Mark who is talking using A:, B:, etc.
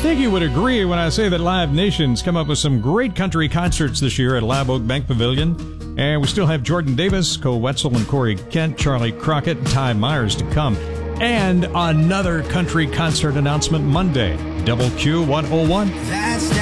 A: think you would agree when I say that Live Nation's come up with some great country concerts this year at Live Oak Bank Pavilion. And we still have Jordan Davis, Cole Wetzel, and Corey Kent, Charlie Crockett, and Ty Myers to come. And another country concert announcement Monday. Double Q 101.